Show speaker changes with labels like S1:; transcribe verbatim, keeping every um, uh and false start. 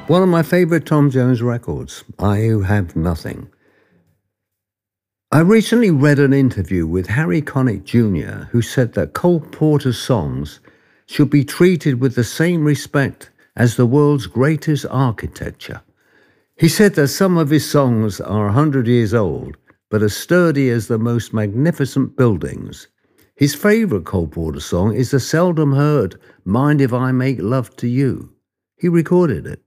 S1: One of my favorite Tom Jones records, I Have Nothing. I recently read an interview with Harry Connick Junior, who said that Cole Porter's songs should be treated with the same respect as the world's greatest architecture. He said that some of his songs are a hundred years old, but as sturdy as the most magnificent buildings. His favourite Cole Porter song is the seldom heard Mind If I Make Love to You. He recorded it.